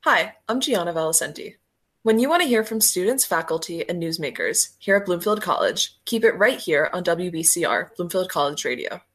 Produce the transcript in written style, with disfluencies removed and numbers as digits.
Hi, I'm Gianna Valicenti. When you want to hear from students, faculty, and newsmakers here at Bloomfield College, keep it right here on WBCR, Bloomfield College Radio.